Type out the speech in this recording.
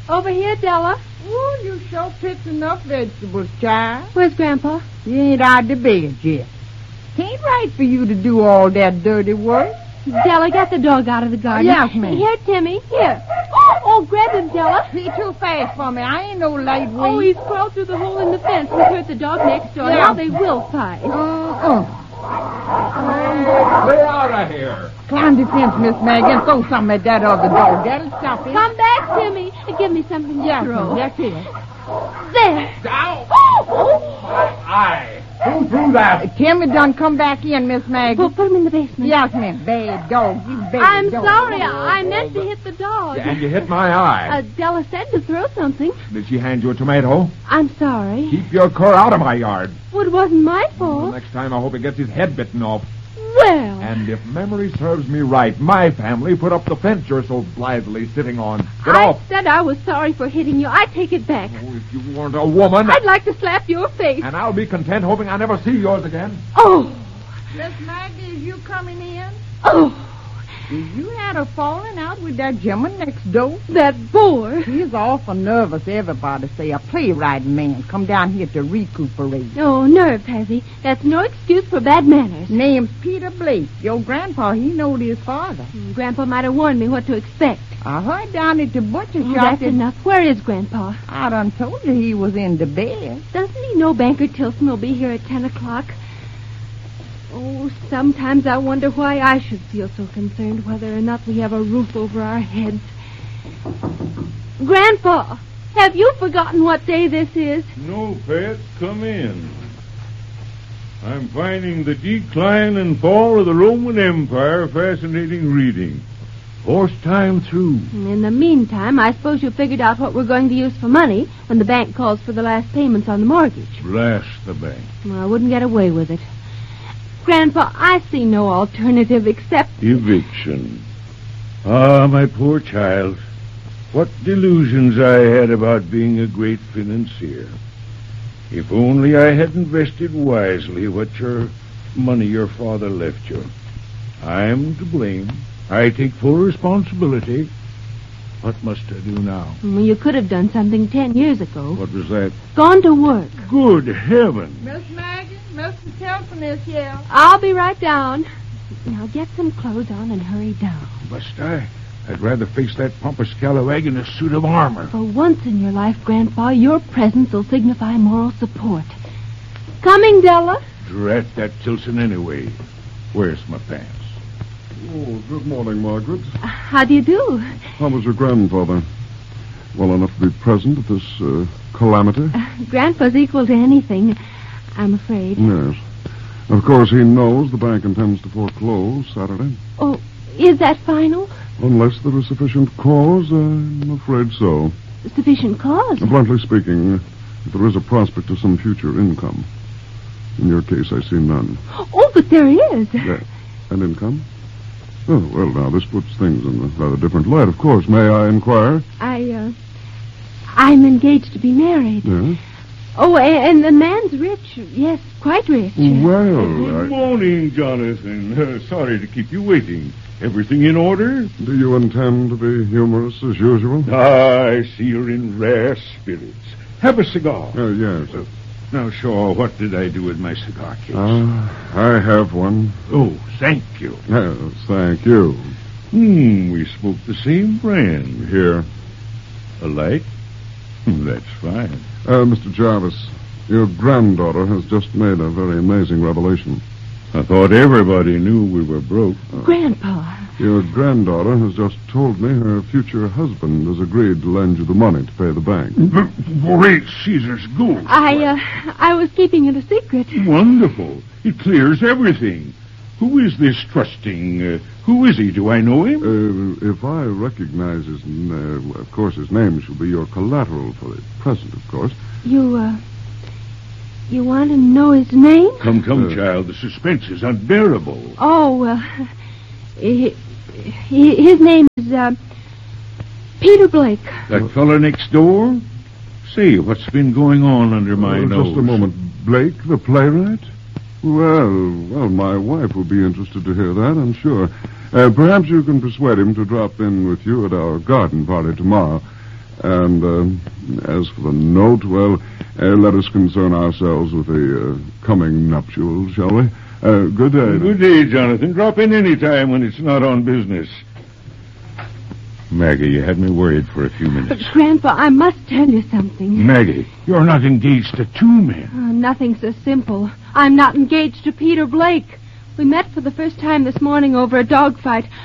Over here, Della. Ooh, you sure picked enough vegetables, child. Where's Grandpa? You ain't out of bed yet. Ain't right for you to do all that dirty work. Della, get the dog out of the garden. Yes, ma'am. Here, Timmy. Here. Oh, grab him, Della. He too fast for me. I ain't no lightweight. Oh, he's crawled through the hole in the fence and hurt the dog next door. Yeah. Now they will fight. Stay out of here. Climb the fence, Miss Maggie, and throw something at that other dog. That'll stop it. Come back, Timmy, and give me something to Yes, throw. ma'am, that's it. There. Down. Oh. My eye. Who threw that? Timmy done come back in, Miss Maggie. Well, put him in the basement. Yes, ma'am. Bad dog. You bad I'm dog. sorry. I meant to hit the dog. And you hit my eye. Della said to throw something. Did she hand you a tomato? I'm sorry. Keep your cur out of my yard. Well, it wasn't my The fault. next time I hope he gets his head bitten off. Well, And if memory serves me right, my family put up the fence you're so blithely sitting on. Get I off. said I was sorry for hitting you. I take it back. Oh, if you weren't a woman. I'd like to slap your face. And I'll be content hoping I never see yours again. Oh, Miss Maggie, is you coming in? oh, You had a falling out with that gentleman next door? that boar. He's awful nervous, everybody say. A playwright man come down here to recuperate. Oh, nerves, has he? That's no excuse for bad manners. Name's Peter Blake. Your grandpa, he knowed his father. Grandpa might have warned me what to expect. I heard down at the butcher Oh, shop that's that enough. Where is Grandpa? I done told you he was in the bed. Doesn't he know Banker Tilson will be here at 10 o'clock? Oh, sometimes I wonder why I should feel so concerned whether or not we have a roof over our heads. Grandpa, have you forgotten what day this is? No, Pet, come in. I'm finding the decline and fall of the Roman Empire a fascinating reading. Fourth time through. In the meantime, I suppose you figured out what we're going to use for money when the bank calls for the last payments on the mortgage. Blast the bank. Well, I wouldn't get away with it. Grandpa, I see no alternative except... Eviction. Ah, my poor child. What delusions I had about being a great financier. If only I had invested wisely what your money your father left you. I'm to blame. I take full responsibility. What must I do now? Well, you could have done something 10 years ago. What was that? Gone to work. Good heaven. Miss Maggie, Mr. Tilson is here. I'll be right down. Now get some clothes on and hurry down. Must I? I'd rather face that pompous scalawag in a suit of armor. For once in your life, Grandpa, your presence will signify moral support. Coming, Della? Drat that Tilson anyway. Where's my pants? Oh, good morning, Margaret. How do you do? How was your grandfather? Well enough to be present at this calamity? Grandpa's equal to anything, I'm afraid. Yes. Of course, he knows the bank intends to foreclose Saturday. Oh, is that final? Unless there is sufficient cause, I'm afraid so. Sufficient cause? Bluntly speaking, if there is a prospect of some future income. In your case, I see none. Oh, but there is. Yeah. And income? Oh, well, now, this puts things in a rather different light, of course. May I inquire? I'm engaged to be married. Yes. Oh, and the man's rich. Yes, quite rich. Well, Good morning, Jonathan. Sorry to keep you waiting. Everything in order? do you intend to be humorous as usual? I see you're in rare spirits. Have a cigar. Yes. Now, Shaw, what did I do with my cigar case? I have one. Oh, thank you. Yes, thank you. We smoke the same brand. Here. A light? That's fine. Mr. Jarvis, your granddaughter has just made a very amazing revelation. I thought everybody knew we were broke. Grandpa. Your granddaughter has just told me her future husband has agreed to lend you the money to pay the bank. Great Caesar's goose. I was keeping it a secret. Wonderful. It clears everything. Who is this trusting? Who is he? Do I know him? If I recognize his name, of course his name shall be your collateral for the present, of course. You want to know his name? Come, child. The suspense is unbearable. Oh, his name is, Peter Blake. That fella next door? Say, what's been going on under my nose? Just a moment. Blake, the playwright? Well, my wife will be interested to hear that, I'm sure. Perhaps you can persuade him to drop in with you at our garden party tomorrow. And as for the note, well, let us concern ourselves with the coming nuptials, shall we? Good day. Good day, Jonathan. Drop in any time when it's not on business. Maggie, you had me worried for a few minutes. But, Grandpa, I must tell you something. Maggie, you're not engaged to two men. Nothing so simple. I'm not engaged to Peter Blake. We met for the first time this morning over a dogfight.